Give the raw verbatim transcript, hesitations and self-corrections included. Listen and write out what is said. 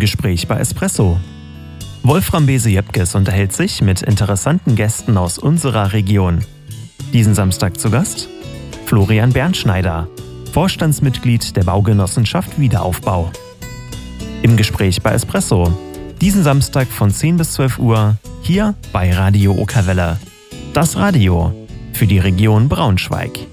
Gespräch bei Espresso. Wolfram Bese-Jöpkes unterhält sich mit interessanten Gästen aus unserer Region. Diesen Samstag zu Gast Florian Bernschneider, Vorstandsmitglied der Baugenossenschaft Wiederaufbau. Im Gespräch bei Espresso. Diesen Samstag von zehn bis zwölf Uhr hier bei Radio Okerwelle. Das Radio für die Region Braunschweig.